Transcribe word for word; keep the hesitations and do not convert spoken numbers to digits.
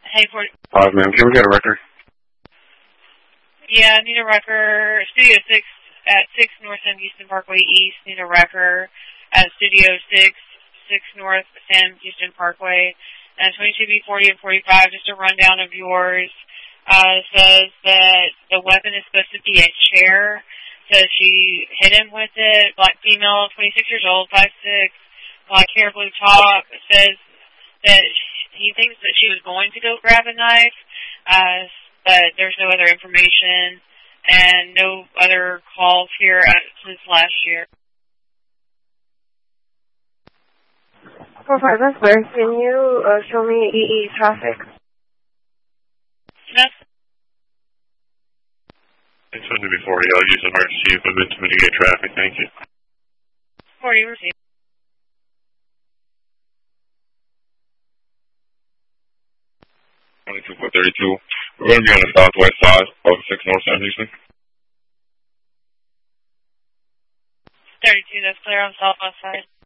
Hey, for Uh, ma'am, can we get a record? yeah, need a record. Studio six at six North Sam Houston Parkway East. Need a record at Studio six, six North Sam Houston Parkway, and twenty-two B forty and forty-five. Just a rundown of yours. Uh, says that the weapon is supposed to be a chair. Says she hit him with it. Black female, twenty-six years old, five six, black hair, blue top. Says that he thinks that she was going to go grab a knife, uh, but there's no other information and no other calls here since last year. four five, that's clear. Can you uh, show me E E traffic? That's It's going to be forty. I'll use emergency equipment to mitigate traffic. Thank you. forty received. twenty-two four thirty-two. We're going to be on the southwest side of six North Sam Houston. thirty-two, that's clear on southwest side.